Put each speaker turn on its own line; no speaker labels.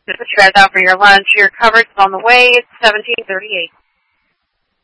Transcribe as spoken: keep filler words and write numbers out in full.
put you guys out for your lunch. Your coverage is on the way. It's seventeen thirty-eight.